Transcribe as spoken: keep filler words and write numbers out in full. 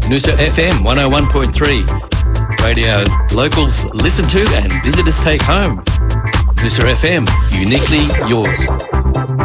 Noosa F M one oh one point three. Radio locals listen to and visitors take home. Noosa F M, uniquely yours.